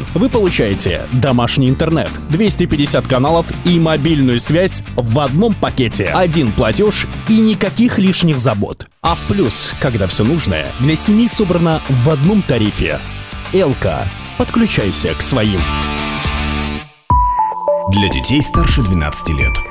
вы получаете домашний интернет, 250 каналов и мобильную связь в одном пакете. Один платеж и никаких лишних забот. А плюс, когда все нужное для семьи собрано в одном тарифе. Элка. Подключайся к своим. Для детей старше 12 лет.